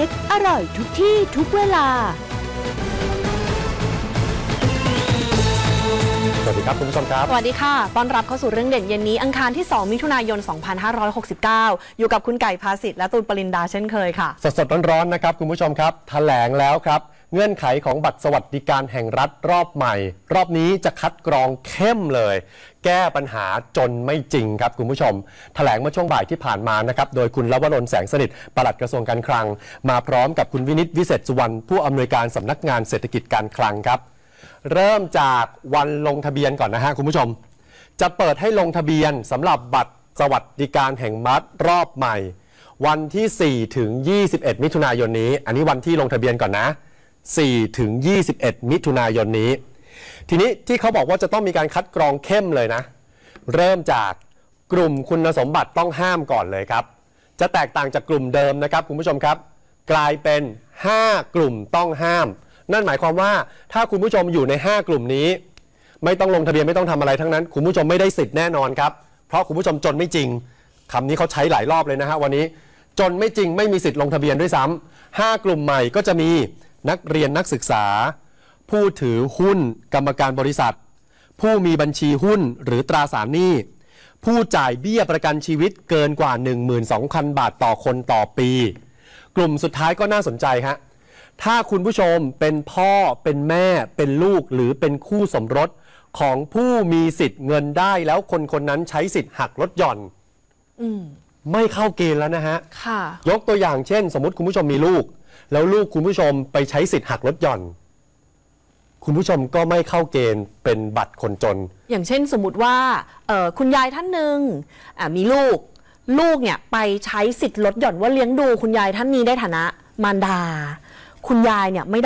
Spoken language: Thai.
ล็กอร่อยทุกที่ทุกเวลาสวัสดีครับคุณผู้ชมครับสวัสดีค่ะต้อนรับเข้าสู่เรื่องเด่นเย็นนี้อังคารที่ 2 มิถุนายน 2569 อยู่กับคุณไก่ภาสิทธิ์และตูนปรินดาเช่นเคยค่ะสดๆร้อนๆนะครับคุณผู้ชมครับแถลงแล้วครับเงื่อนไขของบัตรสวัสดิการแห่งรัฐรอบใหม่รอบนี้จะคัดกรองเข้มเลยแก้ปัญหาจนไม่จริงครับคุณผู้ชมแถลงเมื่อช่วงบ่ายที่ผ่านมานะครับโดยคุณลวรน แสงสนิทปลัดกระทรวงการคลังมาพร้อมกับคุณวินิต วิเศษสุวรรณผู้อำนวยการสำนักงานเศรษฐกิจการคลังครับเริ่มจากวันลงทะเบียนก่อนนะฮะคุณผู้ชมจะเปิดให้ลงทะเบียนสำหรับบัตรสวัสดิการแห่งรัฐรอบใหม่วันที่4ถึง21มิถุนายนนี้อันนี้วันที่ลงทะเบียนก่อนนะ4ถึง21มิถุนายนนี้ทีนี้ที่เขาบอกว่าจะต้องมีการคัดกรองเข้มเลยนะเริ่มจากกลุ่มคุณสมบัติต้องห้ามก่อนเลยครับจะแตกต่างจากกลุ่มเดิมนะครับคุณผู้ชมครับกลายเป็น5กลุ่มต้องห้ามนั่นหมายความว่าถ้าคุณผู้ชมอยู่ใน5กลุ่มนี้ไม่ต้องลงทะเบียนไม่ต้องทำอะไรทั้งนั้นคุณผู้ชมไม่ได้สิทธิ์แน่นอนครับเพราะคุณผู้ชมจนไม่จริงคำนี้เขาใช้หลายรอบเลยนะฮะวันนี้จนไม่จริงไม่มีสิทธิ์ลงทะเบียนด้วยซ้ำ5กลุ่มใหม่ก็จะมีนักเรียนนักศึกษาผู้ถือหุ้นกรรมการบริษัทผู้มีบัญชีหุ้นหรือตราสารหนี้ผู้จ่ายเบี้ยประกันชีวิตเกินกว่า 12,000 บาทต่อคนต่อปีกลุ่มสุดท้ายก็น่าสนใจฮะถ้าคุณผู้ชมเป็นพ่อเป็นแม่เป็นลูกหรือเป็นคู่สมรสของผู้มีสิทธิ์เงินได้แล้วคนคนนั้นใช้สิทธิ์หักลดหย่อนไม่เข้าเกณฑ์แล้วนะฮะยกตัวอย่างเช่นสมมติคุณผู้ชมมีลูกแล้วลูกคุณผู้ชมไปใช้สิทธิ์หักลดหย่อนคุณผู้ชมก็ไม่เข้าเกณฑ์เป็นบัตรคนจนอย่างเช่นสมมติว่าคุณยายท่านหนึ่งมีลูกเนี่ยไปใช้สิทธิ์ลดหย่อนว่าเลี้ยงดูคุณยายท่านนี้ได้ฐานะมารดาคุณยายเนี่ยไม่